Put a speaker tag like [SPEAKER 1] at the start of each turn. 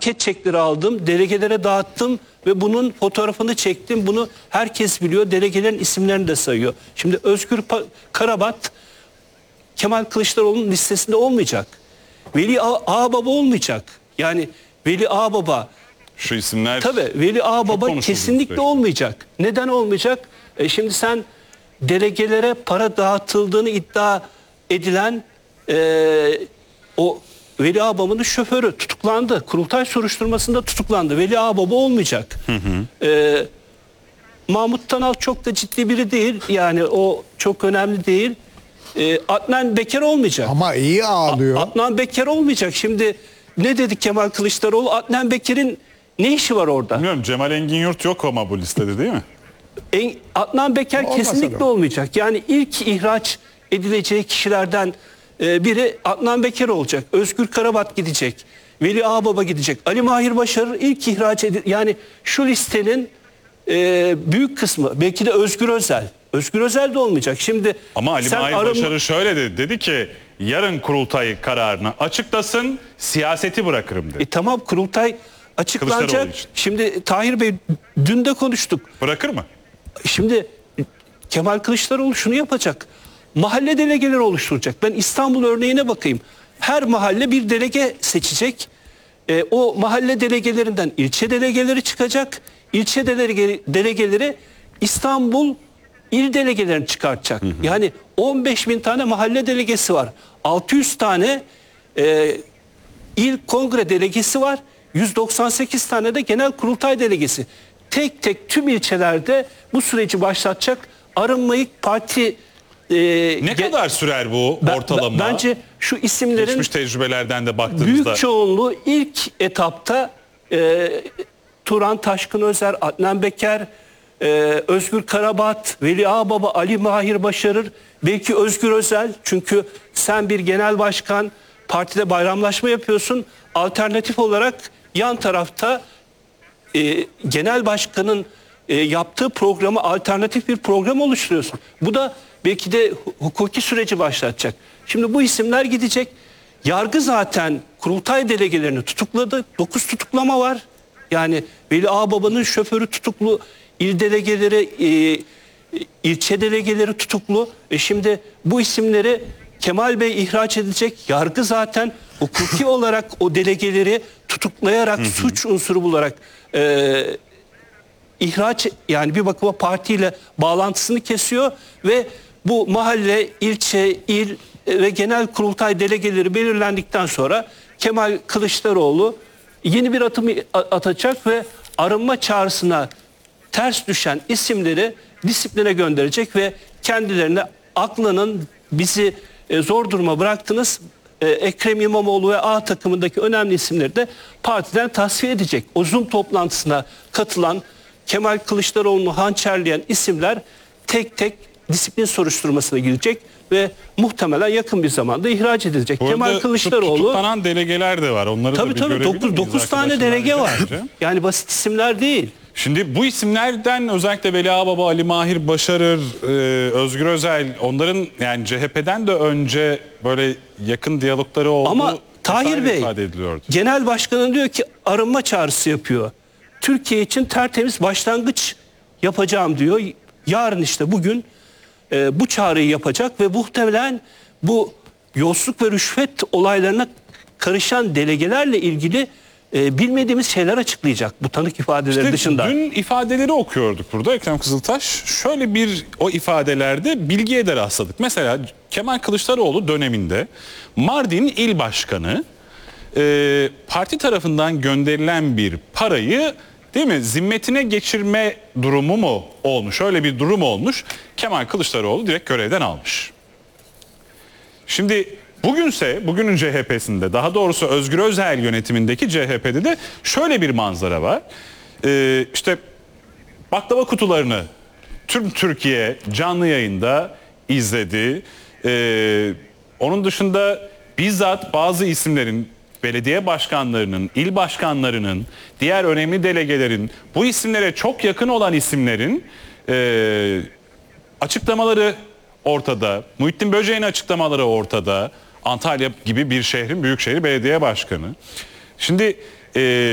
[SPEAKER 1] anket çekleri aldım, delegelere dağıttım ve bunun fotoğrafını çektim. Bunu herkes biliyor. Delegelerin isimlerini de sayıyor. Şimdi Özgür Karabat Kemal Kılıçdaroğlu'nun listesinde olmayacak. Veli Ağababa olmayacak. Yani Veli Ağababa,
[SPEAKER 2] şu isimler
[SPEAKER 1] tabii Veli Ağababa kesinlikle olmayacak. Neden olmayacak? Şimdi sen delegelere para dağıtıldığını iddia edilen o Veli Ağababa'nın şoförü tutuklandı. Kurultay soruşturmasında tutuklandı. Veli Ağababa olmayacak. Mahmut Tanal çok da ciddi biri değil. Yani o çok önemli değil. Adnan Beker olmayacak.
[SPEAKER 3] Ama iyi ağlıyor.
[SPEAKER 1] Adnan Beker olmayacak. Şimdi ne dedi Kemal Kılıçdaroğlu? Adnan Beker'in ne işi var orada?
[SPEAKER 2] Bilmiyorum, Cemal Engin Yurt yok ama bu listede değil mi?
[SPEAKER 1] Adnan Beker kesinlikle olmayacak. Yani ilk ihraç edileceği kişilerden biri Adnan Beker olacak. Özgür Karabat gidecek. Veli Ağababa gidecek. Ali Mahir Başarır ilk ihraç yani şu listenin büyük kısmı, belki de Özgür Özel. Özgür Özel de olmayacak. Şimdi
[SPEAKER 2] ama Ali Mahir Başarır şöyle dedi. Dedi ki yarın kurultay kararını açıklasın, siyaseti bırakırım dedi.
[SPEAKER 1] Tamam, kurultay açıklanacak. Şimdi Tahir Bey dün de konuştuk.
[SPEAKER 2] Bırakır mı?
[SPEAKER 1] Şimdi Kemal Kılıçdaroğlu şunu yapacak. Mahalle delegeleri oluşturacak. Ben İstanbul örneğine bakayım. Her mahalle bir delege seçecek. O mahalle delegelerinden ilçe delegeleri çıkacak. İlçe delegeleri İstanbul il delegelerini çıkartacak. Yani 15.000 tane mahalle delegesi var. 600 tane il kongre delegesi var. 198 tane de genel kurultay delegesi. Tek tek tüm ilçelerde bu süreci başlatacak. Arınmayı parti
[SPEAKER 2] ne kadar sürer bu ortalama?
[SPEAKER 1] Bence şu isimlerin
[SPEAKER 2] geçmiş tecrübelerden de baktığımızda
[SPEAKER 1] büyük çoğunluğu ilk etapta Turan Taşkın Özer, Adnan Beker, Özgür Karabat, Veli Ağababa, Ali Mahir Başarır, belki Özgür Özel. Çünkü sen bir genel başkan, partide bayramlaşma yapıyorsun. Alternatif olarak yan tarafta genel başkanın yaptığı programı alternatif bir program oluşturuyorsun. Bu da belki de hukuki süreci başlatacak. Şimdi bu isimler gidecek. Yargı zaten kurultay delegelerini tutukladı. 9 tutuklama var. Yani Veli Ağababa'nın şoförü tutuklu, il delegeleri, ilçe delegeleri tutuklu. Şimdi bu isimleri Kemal Bey ihraç edecek. Yargı zaten hukuki olarak o delegeleri tutuklayarak suç unsuru bularak ihraç, yani bir bakıma partiyle bağlantısını kesiyor ve bu mahalle, ilçe, il ve genel kurultay delegeleri belirlendikten sonra Kemal Kılıçdaroğlu yeni bir atımı atacak ve arınma çağrısına ters düşen isimleri disipline gönderecek ve kendilerine aklının bizi zor duruma bıraktınız, Ekrem İmamoğlu ve A takımındaki önemli isimleri de partiden tasfiye edecek. O Zoom toplantısına katılan, Kemal Kılıçdaroğlu'nu hançerleyen isimler tek tek disiplin soruşturmasına girecek ve muhtemelen yakın bir zamanda ihraç edilecek.
[SPEAKER 2] Bu
[SPEAKER 1] Kemal Kılıçdaroğlu,
[SPEAKER 2] tutuklanan delegeler de var. Onları da bir görebilir miyiz?
[SPEAKER 1] 9 tane delege var. Yani basit isimler değil.
[SPEAKER 2] Şimdi bu isimlerden özellikle Veli Ağababa, Ali Mahir Başarır, Özgür Özel, onların yani CHP'den de önce böyle yakın diyalogları olduğu
[SPEAKER 1] ama Tahir Bey, genel başkanın diyor ki arınma çağrısı yapıyor. Türkiye için tertemiz başlangıç yapacağım diyor. Yarın işte bugün bu çağrıyı yapacak ve muhtemelen bu yolsuzluk ve rüşvet olaylarına karışan delegelerle ilgili bilmediğimiz şeyler açıklayacak bu tanık ifadeleri dışında.
[SPEAKER 2] Dün ifadeleri okuyorduk burada Ekrem Kızıltaş. Şöyle bir o ifadelerde bilgiye de rastladık. Mesela Kemal Kılıçdaroğlu döneminde Mardin İl Başkanı parti tarafından gönderilen bir parayı, değil mi, zimmetine geçirme durumu mu olmuş? Öyle bir durum olmuş. Kemal Kılıçdaroğlu direkt görevden almış. Şimdi bugünün CHP'sinde, daha doğrusu Özgür Özel yönetimindeki CHP'de de şöyle bir manzara var. İşte baklava kutularını tüm Türkiye canlı yayında izledi. Onun dışında bizzat bazı isimlerin, belediye başkanlarının, il başkanlarının, diğer önemli delegelerin, bu isimlere çok yakın olan isimlerin açıklamaları ortada. Muhittin Böceğin açıklamaları ortada. Antalya gibi bir şehrin büyükşehir belediye başkanı. Şimdi